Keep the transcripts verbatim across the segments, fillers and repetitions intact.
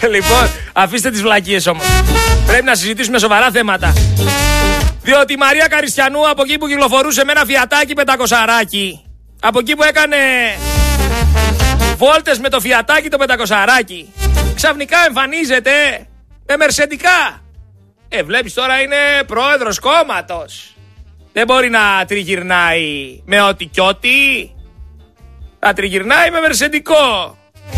Λοιπόν, αφήστε τις βλακίες όμως. Πρέπει να συζητήσουμε σοβαρά θέματα. Διότι η Μαρία Καριστιανού από εκεί που κυκλοφορούσε με ένα φιατάκι πεντακοσαράκι, από εκεί που έκανε βόλτες με το φιατάκι το πεντακοσαράκι, ξαφνικά εμφανίζεται με μερσεντικά. Ε, βλέπεις τώρα είναι πρόεδρος κόμματος. Δεν μπορεί να τριγυρνάει με ό,τι κι ό,τι. Θα τριγυρνάει με μερσεντικό.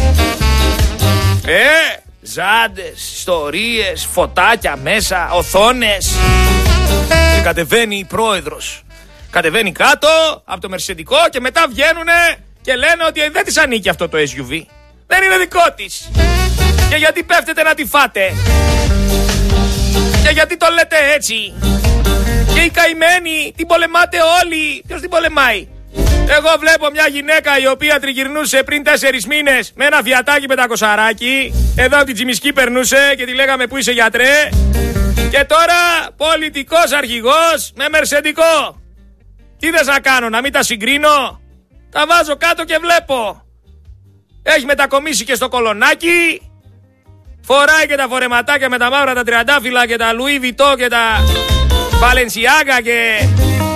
Ε, ζάντες, ιστορίες, φωτάκια μέσα, οθόνες. Και κατεβαίνει η πρόεδρος. Κατεβαίνει κάτω από το μερσεντικό και μετά βγαίνουνε και λένε ότι δεν της ανήκει αυτό το ες γιου βι. Δεν είναι δικό της. Και γιατί πέφτετε να τη φάτε? Και γιατί το λέτε έτσι? Και η καημένη την πολεμάτε όλοι. Ποιος την πολεμάει? Εγώ βλέπω μια γυναίκα η οποία τριγυρνούσε πριν τέσσερις μήνες με ένα φιατάκι πεντακοσαράκι. Εδώ από την Τσιμισκή περνούσε και τη λέγαμε που είσαι γιατρέ. Και τώρα πολιτικός αρχηγός με μερσεντικό. Τι θες να κάνω, να μην τα συγκρίνω? Τα βάζω κάτω και βλέπω. Έχει μετακομίσει και στο κολονάκι. Φοράει και τα φορεματάκια με τα μαύρα τα τριαντάφυλλα και τα Λουί Βιτό και τα Βαλενσιάγκα και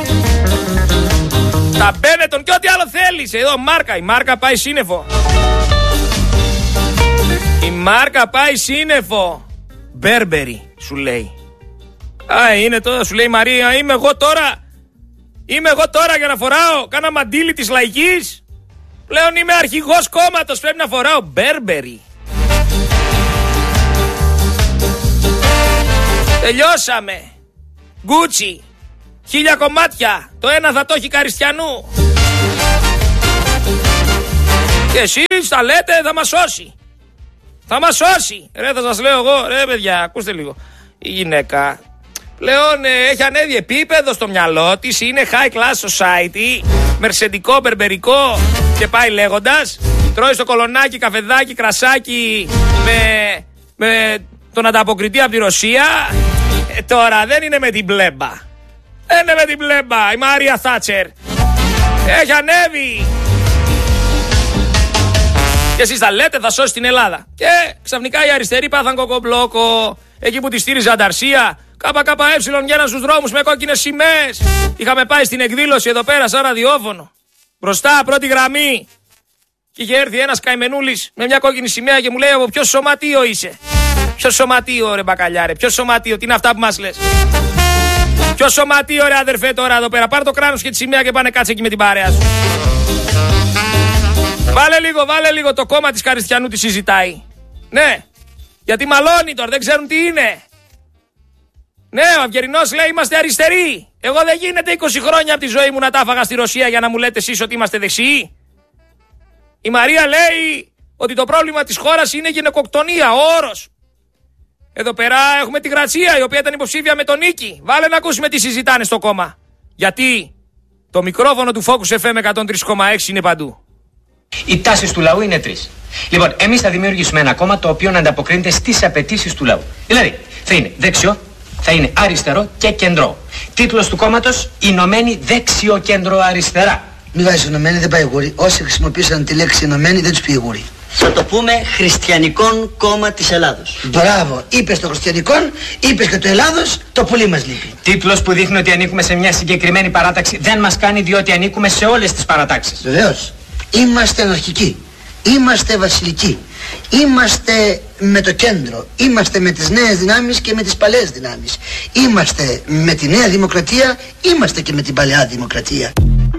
τα Μπένετον και ό,τι άλλο θέλεις. Εδώ μάρκα, η μάρκα πάει σύννεφο. Η μάρκα πάει σύννεφο. Μπέρμπερι σου λέει. Α, είναι τώρα, σου λέει η Μαρία, είμαι εγώ τώρα. Είμαι εγώ τώρα για να φοράω κάνα μαντίλι της λαϊκής. Πλέον είμαι αρχηγός κόμματος, πρέπει να φοράω Μπέρμπερι. Τελειώσαμε. Γκούτσι. Χίλια κομμάτια. Το ένα θα το έχει Καριστιανού. Και εσείς τα λέτε θα μας σώσει. Θα μας σώσει. Ρε θα σας λέω εγώ. Ρε παιδιά ακούστε λίγο. Η γυναίκα πλέον ε, έχει ανέβει επίπεδο στο μυαλό της. Είναι high class society. Μερσεντικό, μπερμπερικό και πάει λέγοντας. Τρώει στο κολονάκι καφεδάκι, κρασάκι με, με τον ανταποκριτή από τη Ρωσία. Ε, τώρα δεν είναι με την μπλέμπα. Δεν είναι με την μπλέμπα. Η Μάρια Θάτσερ έχει ανέβει. Και εσείς τα λέτε θα σώσει την Ελλάδα. Και ξαφνικά οι αριστεροί πάθαν κοκομπλόκο. Εκεί που τη στήριζε Ανταρσία, ΚΚΕ βγαίναν στους δρόμους με κόκκινες σημαίες. Είχαμε πάει στην εκδήλωση εδώ πέρα σαν ραδιόφωνο. Μπροστά, πρώτη γραμμή. Και είχε έρθει ένας καημενούλης με μια κόκκινη σημαία και μου λέει από ποιο σωματείο είσαι? Ποιο σωματείο ρε μπακαλιάρε? Ποιο σωματείο? Τι είναι αυτά που μας λες? Ποιο σωματείο ρε αδερφέ τώρα εδώ πέρα? Πάρε το κράνος και τη σημαία και πάνε κάτσε εκεί με την παρέα σου. Βάλε λίγο, βάλε λίγο το κόμμα της Καριστιανού τι συζητάει. Ναι, γιατί μαλώνει τώρα, δεν ξέρουν τι είναι. Ναι, ο Αυγερινός λέει είμαστε αριστεροί. Εγώ δεν γίνεται είκοσι χρόνια από τη ζωή μου να τα έφαγα στη Ρωσία για να μου λέτε εσείς ότι είμαστε δεξιοί. Η Μαρία λέει ότι το πρόβλημα της χώρας είναι γυναικοκτονία, ο όρος. Εδώ πέρα έχουμε τη Γρατσία η οποία ήταν υποψήφια με τον Νίκη. Βάλε να ακούσουμε τι συζητάνε στο κόμμα. Γιατί το μικρόφωνο του Focus εφ εμ εκατόν τρία κόμμα έξι είναι παντού. Οι τάσεις του λαού είναι τρεις. Λοιπόν, εμείς θα δημιουργήσουμε ένα κόμμα το οποίο να ανταποκρίνεται στις απαιτήσεις του λαού. Δηλαδή, θα είναι δεξιό, θα είναι αριστερό και κεντρό. Τίτλος του κόμματος: Ηνωμένη Δεξιό Κέντρο Αριστερά. Μην βάζεις Ηνωμένη, δεν πάει γούρι. Όσοι χρησιμοποίησαν τη λέξη Ηνωμένη δεν τους πήγε γούρι. Θα το πούμε Χριστιανικών Κόμμα της Ελλάδος. Μπράβο, είπες το Χριστιανικών, είπες και το Ελλάδος, το πουλί μας λείπει. Τίτλος που δείχνει ότι ανήκουμε σε μια συγκεκριμένη παράταξη δεν μας κάνει διότι ανήκουμε σε όλες τις παρατάξεις. Βεβαίως. Είμαστε αναρχικοί. Είμαστε βασιλικοί. Είμαστε με το κέντρο. Είμαστε με τις νέες δυνάμεις και με τις παλαιές δυνάμεις. Είμαστε με τη Νέα Δημοκρατία, είμαστε και με την παλαιά Δημοκρατία.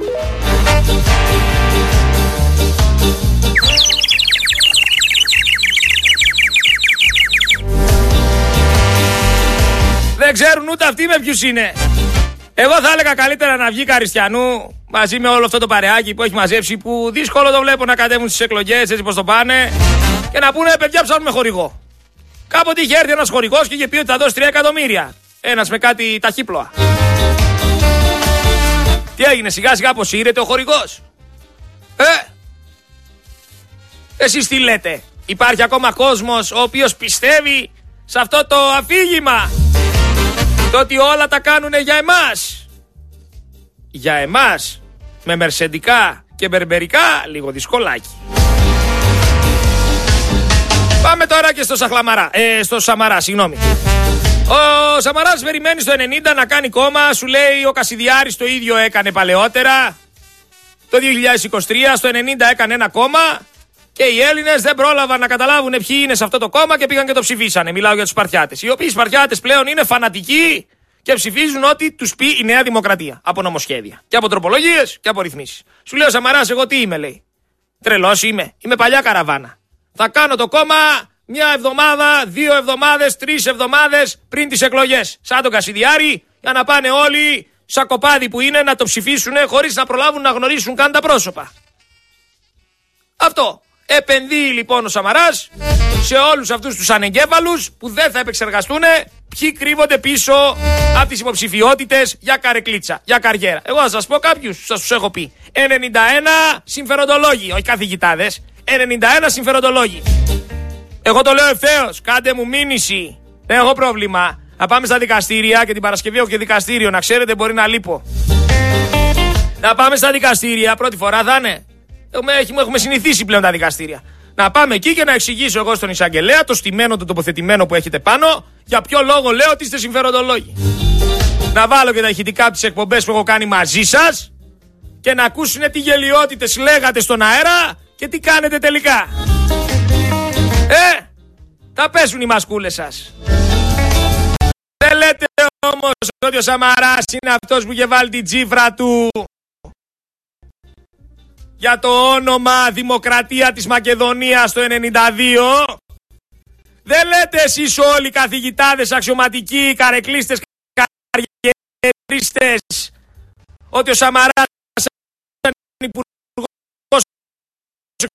Δεν ξέρουν ούτε αυτοί με ποιους είναι. Εγώ θα έλεγα καλύτερα να βγει Καριστιανού μαζί με όλο αυτό το παρεάκι που έχει μαζέψει, που δύσκολο το βλέπω να κατέβουν στις εκλογές έτσι πως το πάνε, και να πούνε παιδιά ψάχνουμε χορηγό. Κάποτε είχε έρθει ένας χορηγός και είχε πει ότι θα δώσει τρία εκατομμύρια. Ένας με κάτι ταχύπλοα. Τι έγινε, σιγά σιγά αποσύρεται ο χορηγός? Ε, εσείς τι λέτε? Υπάρχει ακόμα κόσμος ο οποίος πιστεύει σε αυτό το αφήγημα, το ότι όλα τα κάνουνε για εμάς? Για εμάς με μερσεντικά και μπερμπερικά λίγο δυσκολάκι. Πάμε τώρα και στο Σαχλαμαρά. Ε, στο Σαμαρά, συγγνώμη. Ο Σαμαράς περιμένει στο ενενήντα να κάνει κόμμα. Σου λέει ο Κασιδιάρης το ίδιο έκανε παλαιότερα. Το δύο χιλιάδες είκοσι τρία στο ενενήντα έκανε ένα κόμμα. Και οι Έλληνες δεν πρόλαβαν να καταλάβουν ποιοι είναι σε αυτό το κόμμα και πήγαν και το ψηφίσανε. Μιλάω για τους Σπαρτιάτες. Οι οποίοι Σπαρτιάτες πλέον είναι φανατικοί και ψηφίζουν ό,τι τους πει η Νέα Δημοκρατία. Από νομοσχέδια. Και από τροπολογίες και από ρυθμίσεις. Σου λέει ο Σαμαράς, εγώ τι είμαι, λέει. Τρελός είμαι. Είμαι παλιά καραβάνα. Θα κάνω το κόμμα μια εβδομάδα, δύο εβδομάδες, τρεις εβδομάδες πριν τις εκλογές. Σαν τον Κασιδιάρη, για να πάνε όλοι σαν κοπάδι που είναι να το ψηφίσουν χωρίς να προλάβουν να γνωρίσουν καν τα πρόσωπα. Αυτό. Επενδύει λοιπόν ο Σαμαράς σε όλους αυτούς τους ανεγκέφαλους που δεν θα επεξεργαστούν ποιοι κρύβονται πίσω από τις υποψηφιότητες για καρεκλίτσα, για καριέρα. Εγώ θα σας πω κάποιους, σας τους έχω πει. ενενήντα ένα συμφεροντολόγοι, όχι καθηγητάδες, ενενήντα ένα συμφεροντολόγοι. Εγώ το λέω ευθέως, κάντε μου μήνυση, δεν έχω πρόβλημα. Να πάμε στα δικαστήρια και την Παρασκευή έχω και δικαστήριο, να ξέρετε μπορεί να λείπω. Να πάμε στα δικαστήρια, πρώτη φορά θα είναι. Έχουμε, έχουμε συνηθίσει πλέον τα δικαστήρια. Να πάμε εκεί και να εξηγήσω εγώ στον εισαγγελέα, το στημένο, το τοποθετημένο που έχετε πάνω, για ποιο λόγο λέω ότι είστε συμφεροντολόγοι. Να βάλω και τα ηχητικά από τις εκπομπές που έχω κάνει μαζί σας και να ακούσουν τι γελιότητες λέγατε στον αέρα και τι κάνετε τελικά. Ε, θα πέσουν οι μασκούλες σας. Δεν λέτε όμως ότι ο Σαμαράς είναι αυτός που είχε βάλει την τσίφρα του για το όνομα Δημοκρατία της Μακεδονίας το ενενήντα δύο. Δεν λέτε εσείς όλοι οι καθηγητάδες, αξιωματικοί, καρεκλίστες, καριερίστες ότι ο Σαμαράς ήταν